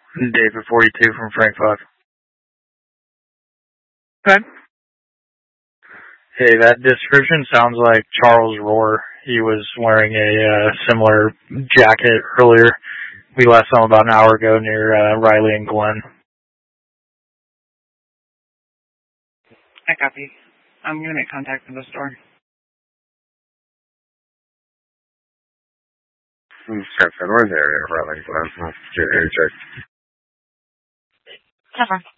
David 42 from Frank 5. Okay. Hey, that description sounds like Charles Rohr. He was wearing a similar jacket earlier. We last saw him about an hour ago near Riley and Glenn. I copy. I'm going to make contact with the store. Where's the area, Riley? Get a check.